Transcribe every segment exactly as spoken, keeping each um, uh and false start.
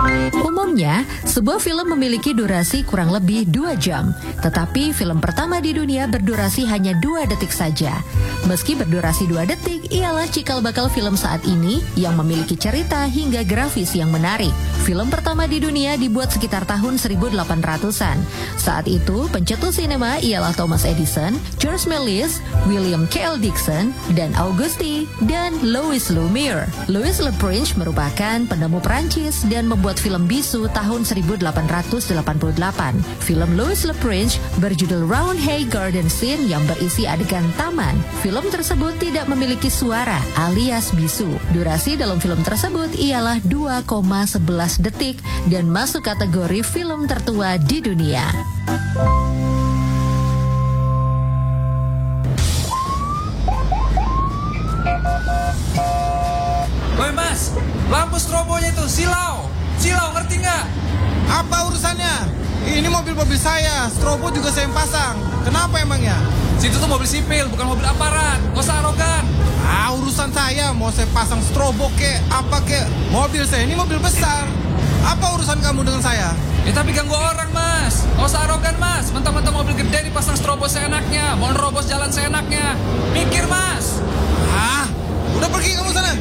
Umumnya, sebuah film memiliki durasi kurang lebih dua jam. Tetapi film pertama di dunia berdurasi hanya dua detik saja. Meski berdurasi dua detik, ialah cikal bakal film saat ini yang memiliki cerita hingga grafis yang menarik. Film pertama di dunia dibuat sekitar tahun seribu delapan ratusan. Saat itu, pencetus sinema ialah Thomas Edison, George Méliès, William K L Dixon, dan Auguste dan Louis Lumière. Louis Le Prince merupakan penemu Perancis dan membuat film bisu tahun seribu delapan ratus delapan puluh delapan. Film Louis Le Prince berjudul Roundhay Garden Scene yang berisi adegan taman. Film tersebut tidak memiliki suara alias bisu. Durasi dalam film tersebut ialah dua koma sebelas detik dan masuk kategori film tertua di dunia. Woi mas, lampu strobonya itu silau. Silau, ngerti nggak? Apa urusannya? Ini mobil-mobil saya, strobo juga saya yang pasang. Kenapa emangnya? Situ tuh mobil sipil, bukan mobil aparat. Gak usah arogan. Ah, urusan saya, mau saya pasang strobo kek, apa kek. Mobil saya ini mobil besar. Apa urusan kamu dengan saya? Ya tapi ganggu orang mas. Gak usah arogan mas. Mentang-mentang mobil gede dipasang strobo seenaknya. Mau nerobos jalan seenaknya. Mikir mas. Ah, udah pergi kamu sana.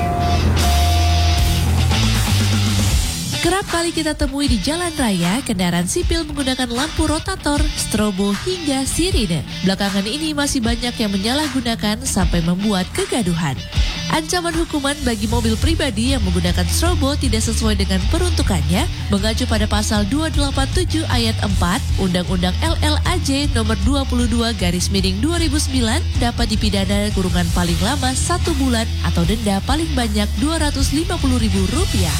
Kerap kali kita temui di jalan raya kendaraan sipil menggunakan lampu rotator, strobo hingga sirine. Belakangan ini masih banyak yang menyalahgunakan sampai membuat kegaduhan. Ancaman hukuman bagi mobil pribadi yang menggunakan strobo tidak sesuai dengan peruntukannya mengacu pada pasal dua delapan tujuh ayat empat Undang-Undang L L A J nomor dua puluh dua garis miring dua ribu sembilan dapat dipidana kurungan paling lama satu bulan atau denda paling banyak dua ratus lima puluh ribu rupiah.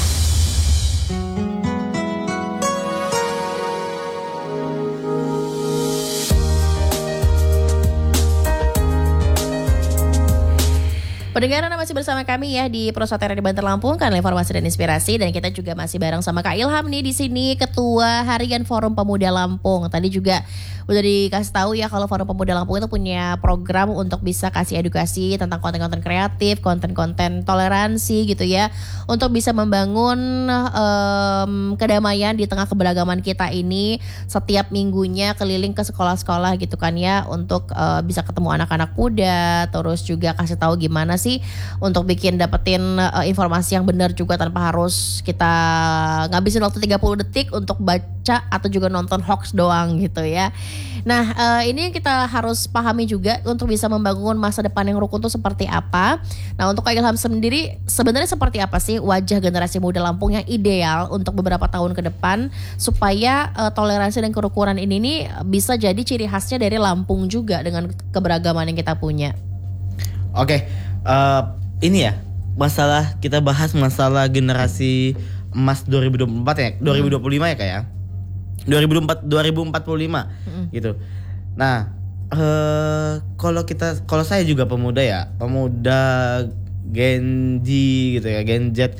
Pendengar Anda masih bersama kami ya di Prosotera di Banter Lampung, kanal informasi dan inspirasi, dan kita juga masih bareng sama Kak Ilham nih di sini, Ketua Harian Forum Pemuda Lampung. Tadi juga udah dikasih tahu ya kalau Forum Pemuda Lampung itu punya program untuk bisa kasih edukasi tentang konten-konten kreatif, konten-konten toleransi gitu ya, untuk bisa membangun um, kedamaian di tengah keberagaman kita ini. Setiap minggunya keliling ke sekolah-sekolah gitu kan ya, untuk uh, bisa ketemu anak-anak muda, terus juga kasih tahu gimana sih untuk bikin dapetin uh, informasi yang benar juga tanpa harus kita ngabisin waktu tiga puluh detik untuk baca atau juga nonton hoax doang gitu ya. Nah uh, ini yang kita harus pahami juga untuk bisa membangun masa depan yang rukun itu seperti apa. Nah untuk Kak Ilham sendiri sebenarnya seperti apa sih wajah generasi muda Lampung yang ideal untuk beberapa tahun ke depan supaya uh, toleransi dan kerukunan ini nih bisa jadi ciri khasnya dari Lampung juga dengan keberagaman yang kita punya. Oke, uh, ini ya masalah kita bahas masalah generasi emas dua ribu dua puluh empat ya, hmm. dua ribu dua puluh lima ya kayak dua ribu empat puluh lima hmm. gitu. Nah, uh, kalau kita kalau saya juga pemuda ya, pemuda Gen Z gitu ya, Gen Z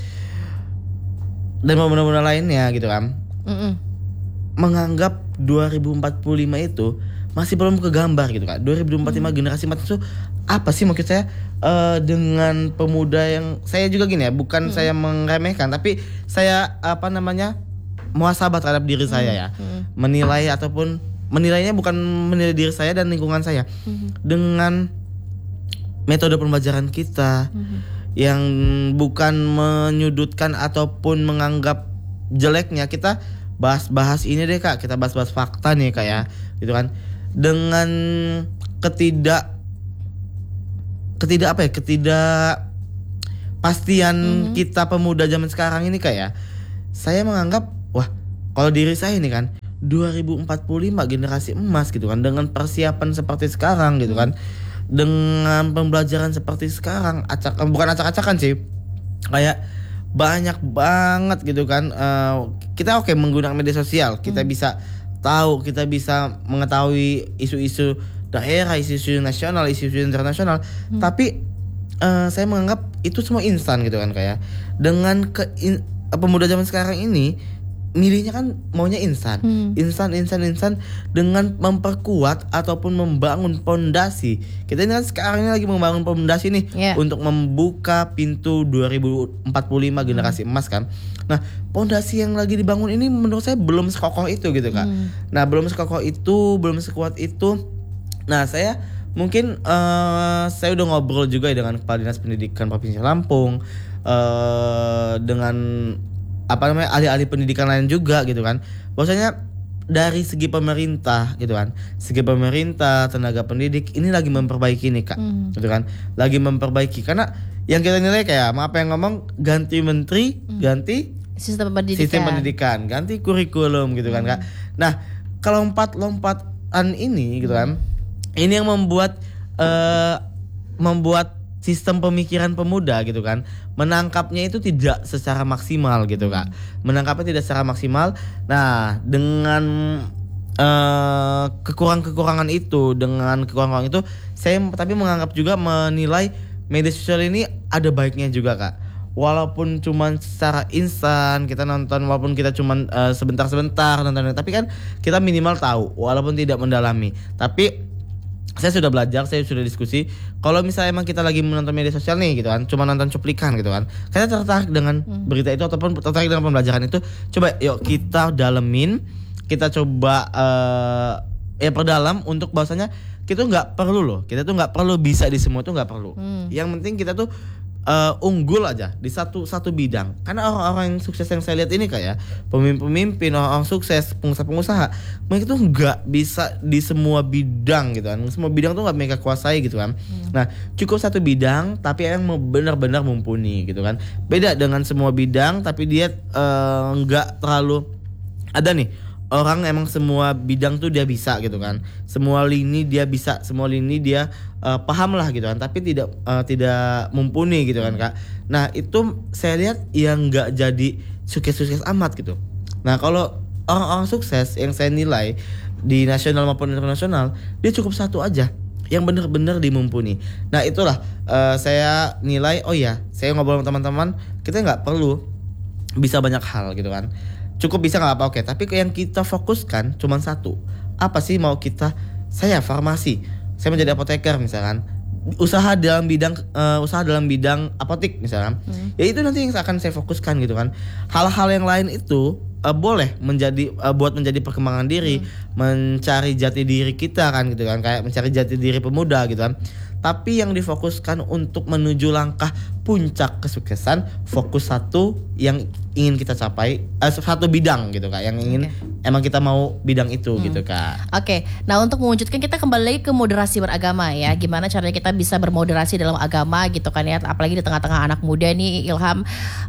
dan pemuda-pemuda lainnya gitu kan, hmm. menganggap dua ribu empat puluh lima itu masih belum kegambar gitu kan. dua ribu empat puluh lima hmm. generasi emas itu apa sih maksud saya uh, dengan pemuda yang saya juga gini ya, bukan hmm. saya meremehkan tapi saya apa namanya muhasabah terhadap diri hmm. saya ya. Hmm. Menilai ataupun menilainya bukan menilai diri saya dan lingkungan saya. Hmm. Dengan metode pembelajaran kita hmm. yang bukan menyudutkan ataupun menganggap jeleknya, kita bahas-bahas ini deh Kak, kita bahas-bahas fakta nih Kak ya, gitu kan. Dengan ketidak ketidak apa ya ketidakpastian mm-hmm. kita pemuda zaman sekarang ini kayak, saya menganggap wah kalau diri saya ini kan dua ribu empat puluh lima generasi emas gitu kan, dengan persiapan seperti sekarang gitu kan, dengan pembelajaran seperti sekarang, acak bukan acak-acakan sih, kayak banyak banget gitu kan. Uh, kita oke okay, menggunakan media sosial, kita mm. bisa tahu, kita bisa mengetahui isu-isu daerah, isu-isu nasional, isu-isu internasional. Hmm. Tapi uh, saya menganggap itu semua instan gitu kan kayak. Dengan ke in, pemuda zaman sekarang ini milihnya kan maunya instan, Hmm. instan, instan, instan dengan memperkuat ataupun membangun pondasi. Kita ini kan sekarang ini lagi membangun pondasi nih Yeah. untuk membuka pintu dua ribu empat puluh lima generasi emas kan. Nah, pondasi yang lagi dibangun ini menurut saya belum sekokoh itu gitu Kak. Hmm. Nah, belum sekokoh itu, belum sekuat itu. Nah, saya mungkin eh, saya udah ngobrol juga ya dengan Kepala Dinas Pendidikan Provinsi Lampung, eh, dengan apa namanya ahli-ahli pendidikan lain juga gitu kan. Bahwasanya dari segi pemerintah gitu kan, segi pemerintah, tenaga pendidik ini lagi memperbaiki nih Kak, Hmm. gitu kan, lagi memperbaiki karena yang kita nilai kayak maaf yang ngomong ganti menteri, ganti Sistem pendidikan. sistem pendidikan, ganti kurikulum gitu kan Kak. Nah, kalau lompat-lompatan ini gitu kan, ini yang membuat eh, membuat sistem pemikiran pemuda gitu kan, menangkapnya itu tidak secara maksimal gitu Kak. Menangkapnya tidak secara maksimal. Nah, dengan eh, kekurangan-kekurangan itu, dengan kekurangan itu, saya tapi menganggap juga menilai media sosial ini ada baiknya juga Kak. Walaupun cuman secara instan kita nonton, walaupun kita cuman eh, sebentar-sebentar nonton, tapi kan kita minimal tahu walaupun tidak mendalami. Tapi saya sudah belajar, saya sudah diskusi. Kalau misalnya emang kita lagi menonton media sosial nih gitu kan, cuma nonton cuplikan gitu kan, kita tertarik dengan berita itu ataupun tertarik dengan pembelajaran itu, coba yuk kita dalemin, kita coba uh, ya perdalam untuk bahwasanya kita tuh nggak perlu loh, kita tuh nggak perlu bisa di semua tuh nggak perlu. Yang penting kita tuh uh, unggul aja di satu satu bidang. Karena orang-orang yang sukses yang saya lihat ini kayak pemimpin-pemimpin, orang-orang sukses, pengusaha-pengusaha, mereka tuh nggak bisa di semua bidang gitu kan. Semua bidang tuh nggak mereka kuasai gitu kan. Hmm. Nah, cukup satu bidang tapi yang benar-benar mumpuni gitu kan. Beda dengan semua bidang tapi dia nggak uh, terlalu ada nih. Orang emang semua bidang tuh dia bisa gitu kan, semua lini dia bisa, semua lini dia uh, paham lah gitu kan, tapi tidak uh, tidak mumpuni gitu kan Kak. Nah itu saya lihat yang nggak jadi sukses-sukses amat gitu. Nah kalau orang-orang sukses yang saya nilai di nasional maupun internasional, dia cukup satu aja yang benar-benar dimumpuni. Nah itulah uh, saya nilai, oh ya saya ngobrol sama teman-teman, kita nggak perlu bisa banyak hal gitu kan. Cukup bisa nggak apa oke, tapi yang kita fokuskan cuma satu. Apa sih mau kita? Saya farmasi, saya menjadi apoteker misalkan, usaha dalam bidang uh, usaha dalam bidang apotik misalkan, hmm. ya itu nanti yang akan saya fokuskan gitu kan. Hal-hal yang lain itu uh, boleh menjadi uh, buat menjadi perkembangan diri, hmm. mencari jati diri kita kan gitu kan, kayak mencari jati diri pemuda gitu kan. Tapi yang difokuskan untuk menuju langkah puncak kesuksesan, fokus satu yang ingin kita capai, eh, satu bidang gitu Kak, yang ingin okay. emang kita mau bidang itu hmm. gitu Kak. Oke, okay. Nah untuk mewujudkan kita kembali lagi ke moderasi beragama ya, gimana caranya kita bisa bermoderasi dalam agama gitu kan ya, apalagi di tengah-tengah anak muda nih Ilham.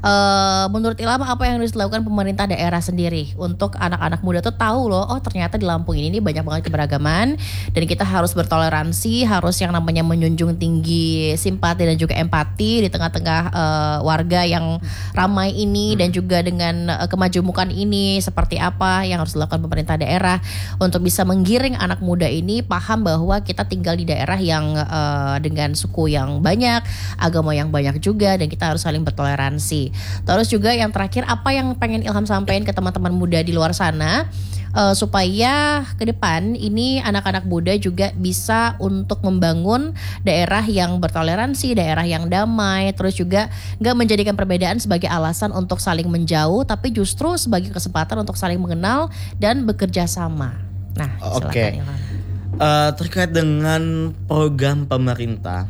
Uh, menurut Ilham apa yang harus dilakukan pemerintah daerah sendiri untuk anak-anak muda tuh tahu loh, oh ternyata di Lampung ini nih banyak banget keberagaman dan kita harus bertoleransi, harus yang namanya menjunjung tinggi simpati dan juga empati di tengah-tengah uh, warga yang ramai ini dan juga dengan uh, kemajemukan ini, seperti apa yang harus dilakukan pemerintah daerah untuk bisa menggiring anak muda ini paham bahwa kita tinggal di daerah yang uh, dengan suku yang banyak, agama yang banyak juga, dan kita harus saling bertoleransi. Terus juga yang terakhir, apa yang pengen Ilham sampaikan ke teman-teman muda di luar sana uh, supaya ke depan ini anak-anak muda juga bisa untuk membangun daerah yang bertoleransi, daerah yang damai, terus juga gak menjadikan perbedaan sebagai alasan untuk saling menjauh, tapi justru sebagai kesempatan untuk saling mengenal dan bekerja sama. Nah, silakan okay. Ilham. Uh, terkait dengan program pemerintah,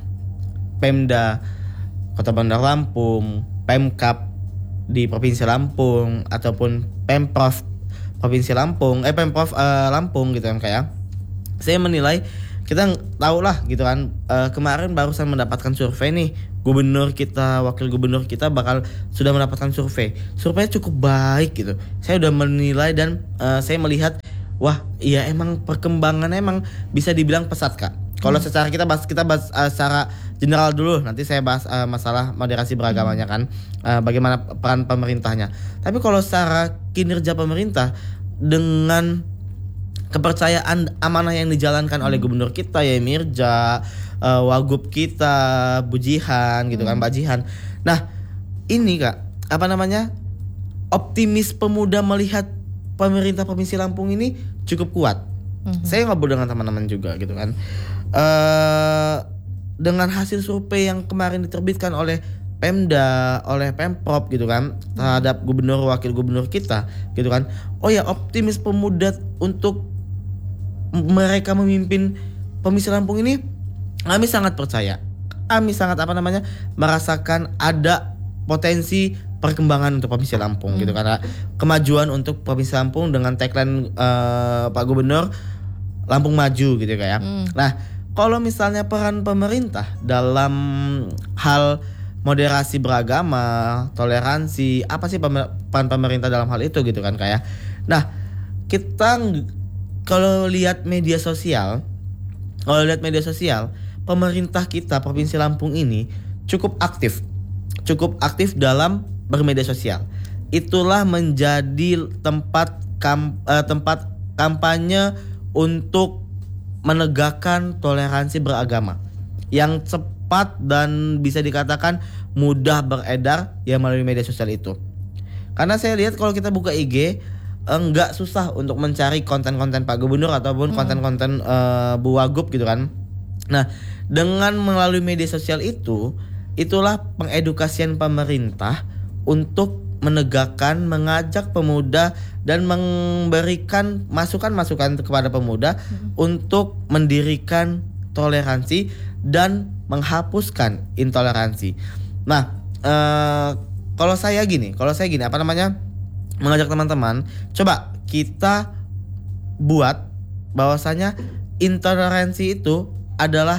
Pemda Kota Bandar Lampung, Pemkab di Provinsi Lampung ataupun Pemprov Provinsi Lampung, eh Pemprov uh, Lampung gitu kan kayak, saya menilai kita tahu lah gitu kan, uh, kemarin barusan mendapatkan survei nih, gubernur kita, wakil gubernur kita bakal sudah mendapatkan survei, surveinya cukup baik gitu. Saya udah menilai dan uh, saya melihat, wah iya emang perkembangannya emang bisa dibilang pesat Kak. Kalau hmm. secara kita bahas kita bahas uh, secara general dulu, nanti saya bahas uh, masalah moderasi beragamanya kan, uh, bagaimana peran pemerintahnya. Tapi kalau secara kinerja pemerintah dengan kepercayaan amanah yang dijalankan oleh gubernur kita ya Mirja, uh, Wagub kita, Bu Jihan gitu kan, Mbak Jihan. Nah, ini Kak, apa namanya? optimis pemuda melihat pemerintah Provinsi Lampung ini cukup kuat. Mm-hmm. Saya ngobrol dengan teman-teman juga gitu kan. Uh, dengan hasil survei yang kemarin diterbitkan oleh Pemda, oleh Pemprov gitu kan, terhadap gubernur, wakil gubernur kita gitu kan. Oh ya, optimis pemuda untuk mereka memimpin Provinsi Lampung ini, kami sangat percaya. Kami sangat apa namanya merasakan ada potensi perkembangan untuk Provinsi Lampung hmm. gitu, karena kemajuan untuk Provinsi Lampung dengan tagline uh, Pak Gubernur Lampung Maju gitu kayak. Hmm. Nah, kalau misalnya peran pemerintah dalam hal moderasi beragama, toleransi, apa sih peran pemerintah dalam hal itu gitu kan kayak. Nah, kita kalau lihat media sosial, kalau lihat media sosial, pemerintah kita Provinsi Lampung ini cukup aktif. Cukup aktif dalam bermedia sosial. Itulah menjadi tempat kam, uh, tempat kampanye untuk menegakkan toleransi beragama yang cepat dan bisa dikatakan mudah beredar ya melalui media sosial itu. Karena saya lihat kalau kita buka I G enggak susah untuk mencari konten-konten Pak Gubernur ataupun hmm. konten-konten uh, Bu Wagub gitu kan. Nah, dengan melalui media sosial itu, itulah pengedukasian pemerintah untuk menegakkan, mengajak pemuda dan memberikan masukan-masukan kepada pemuda hmm. untuk mendirikan toleransi dan menghapuskan intoleransi. Nah, ee, kalau saya gini, kalau saya gini, apa namanya, mengajak teman-teman, coba kita buat bahwasanya intoleransi itu adalah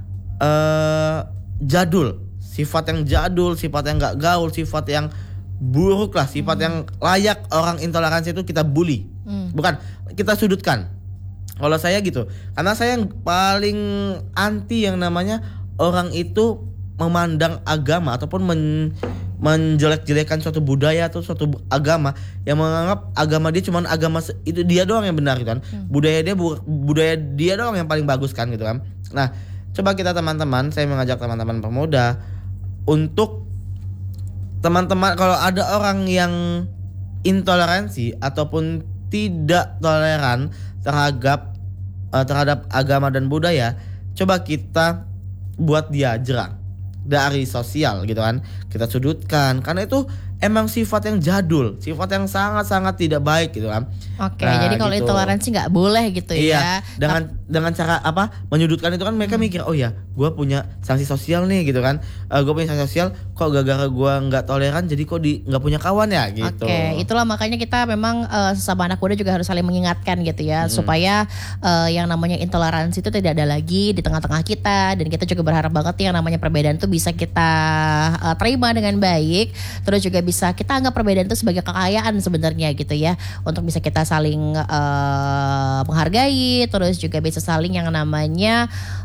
ee, jadul, sifat yang jadul, sifat yang gak gaul, sifat yang buruk lah, sifat hmm. yang layak orang intoleransi itu kita bully, hmm. bukan kita sudutkan. Kalau saya gitu, karena saya yang paling anti yang namanya orang itu memandang agama ataupun men, menjelek-jelekan suatu budaya atau suatu agama, yang menganggap agama dia cuma agama itu dia doang yang benar gitu kan, hmm. budaya dia bu, budaya dia doang yang paling bagus kan gitu kan. Nah, coba kita teman-teman, saya mengajak teman-teman pemuda untuk teman-teman, kalau ada orang yang intoleransi ataupun tidak toleran terhadap uh, terhadap agama dan budaya, coba kita buat dia jerah dari sosial gitu kan, kita sudutkan karena itu emang sifat yang jadul, sifat yang sangat-sangat tidak baik gitu kan. Oke, nah, jadi kalau gitu. Intoleransi nggak boleh gitu iya, ya. Dengan Tap- dengan cara apa menyudutkan itu kan mereka hmm. mikir, oh ya, gue punya sanksi sosial nih gitu kan. Uh, gue punya sanksi sosial, kok gara-gara gue nggak toleran, jadi kok di nggak punya kawan ya gitu. Oke, itulah makanya kita memang uh, sesama anak muda juga harus saling mengingatkan gitu ya, hmm. supaya uh, yang namanya intoleransi itu tidak ada lagi di tengah-tengah kita, dan kita juga berharap banget yang namanya perbedaan itu bisa kita uh, terima dengan baik, terus juga bisa kita anggap perbedaan itu sebagai kekayaan sebenarnya gitu ya, untuk bisa kita saling uh, menghargai, terus juga bisa saling yang namanya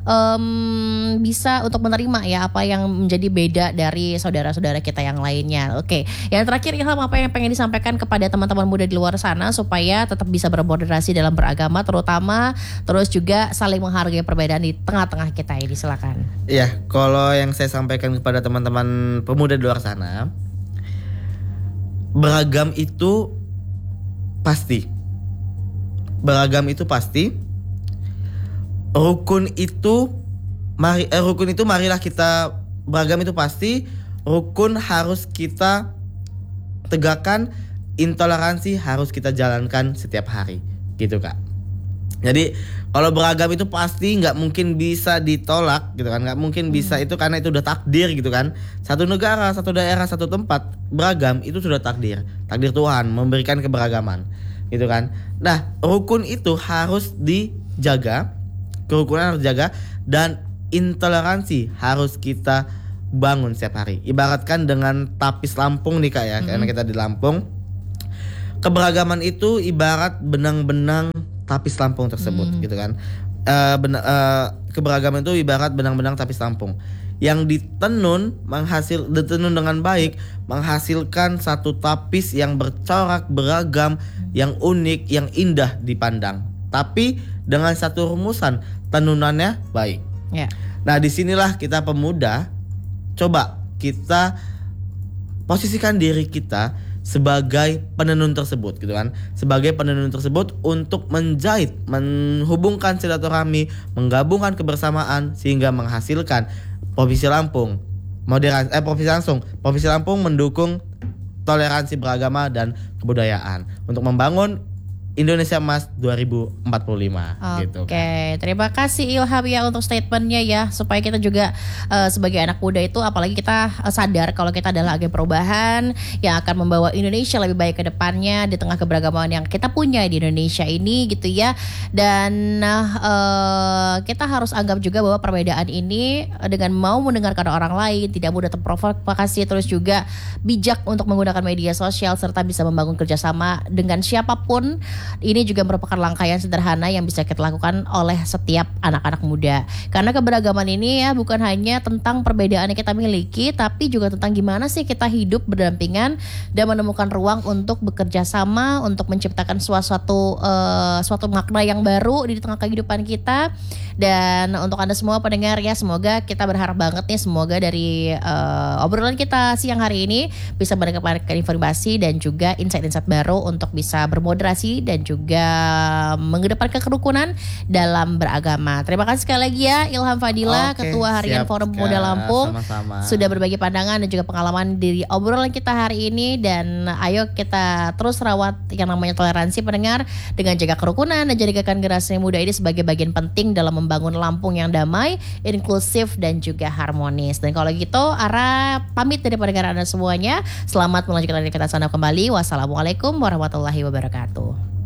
um, bisa untuk menerima ya apa yang menjadi beda dari saudara-saudara kita yang lainnya. Oke, yang terakhir Ilham, apa yang pengen disampaikan kepada teman-teman muda di luar sana supaya tetap bisa bermoderasi dalam beragama terutama, terus juga saling menghargai perbedaan di tengah-tengah kita ini, silakan. Iya, kalau yang saya sampaikan kepada teman-teman pemuda di luar sana, beragam itu pasti, beragam itu pasti. Rukun itu, mari, eh, rukun itu marilah kita beragam itu pasti. Rukun harus kita tegakkan, intoleransi harus kita jalankan setiap hari, gitu kak. Jadi kalau beragam itu pasti nggak mungkin bisa ditolak gitu kan, nggak mungkin bisa hmm. itu karena itu udah takdir gitu kan. Satu negara, satu daerah, satu tempat beragam itu sudah takdir, takdir Tuhan memberikan keberagaman gitu kan. Nah, rukun itu harus dijaga, kerukunan harus dijaga, dan intoleransi harus kita bangun setiap hari. Ibaratkan dengan tapis Lampung nih kak ya, hmm. karena kita di Lampung, keberagaman itu ibarat benang-benang tapis Lampung tersebut hmm. gitu kan. Uh, ben- uh, keberagaman itu ibarat benang-benang tapis Lampung yang ditenun menghasil ditenun dengan baik, menghasilkan satu tapis yang bercorak, beragam, yang unik, yang indah dipandang. Tapi dengan satu rumusan, tenunannya baik. Yeah. Nah, disinilah kita pemuda, coba kita posisikan diri kita sebagai penenun tersebut gitu kan. Sebagai penenun tersebut untuk menjahit, menghubungkan silaturahmi, menggabungkan kebersamaan sehingga menghasilkan Provinsi Lampung moderasi eh Provinsi langsung Provinsi Lampung mendukung toleransi beragama dan kebudayaan untuk membangun Indonesia Emas dua ribu empat puluh lima. Oke, gitu kan. Terima kasih Ilham ya untuk statementnya ya, supaya kita juga uh, sebagai anak muda itu, apalagi kita uh, sadar kalau kita adalah agen perubahan yang akan membawa Indonesia lebih baik ke depannya di tengah keberagaman yang kita punya di Indonesia ini gitu ya. Dan uh, kita harus anggap juga bahwa perbedaan ini uh, dengan mau mendengarkan orang lain, tidak mudah terprovokasi, terus juga bijak untuk menggunakan media sosial serta bisa membangun kerjasama dengan siapapun. Ini juga merupakan langkah yang sederhana yang bisa kita lakukan oleh setiap anak-anak muda. Karena keberagaman ini ya bukan hanya tentang perbedaan yang kita miliki, tapi juga tentang gimana sih kita hidup berdampingan dan menemukan ruang untuk bekerja sama, untuk menciptakan suatu uh, suatu makna yang baru di tengah kehidupan kita. Dan untuk Anda semua pendengar ya, semoga kita berharap banget nih, semoga dari uh, obrolan kita siang hari ini bisa mendapatkan informasi dan juga insight-insight baru untuk bisa bermoderasi dan juga mengedepankan kerukunan dalam beragama. Terima kasih sekali lagi ya Ilham Fadila, Oke, Ketua Harian siap, Forum Kak. Pemuda Lampung, Sama-sama. sudah berbagi pandangan dan juga pengalaman dari obrolan kita hari ini. Dan ayo kita terus rawat yang namanya toleransi pendengar, dengan jaga kerukunan dan jadikan generasi muda ini sebagai bagian penting dalam membangun Lampung yang damai, inklusif dan juga harmonis. Dan kalau gitu Ara pamit dari pendengar Anda semuanya. Selamat melanjutkan aktivitas Anda kembali. Wassalamualaikum warahmatullahi wabarakatuh.